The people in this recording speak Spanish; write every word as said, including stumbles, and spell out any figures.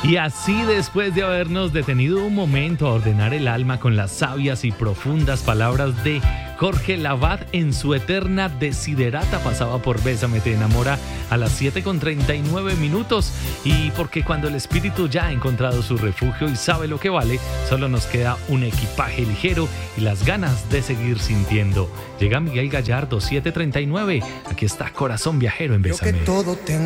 Y así, después de habernos detenido un momento a ordenar el alma con las sabias y profundas palabras de Jorge Lavat en su eterna desiderata, pasaba por Bésame te enamora a las siete con treinta y nueve minutos. Y porque cuando el espíritu ya ha encontrado su refugio y sabe lo que vale, solo nos queda un equipaje ligero y las ganas de seguir sintiendo. Llega Miguel Gallardo, siete treinta y nueve. Aquí está Corazón Viajero en Bésame.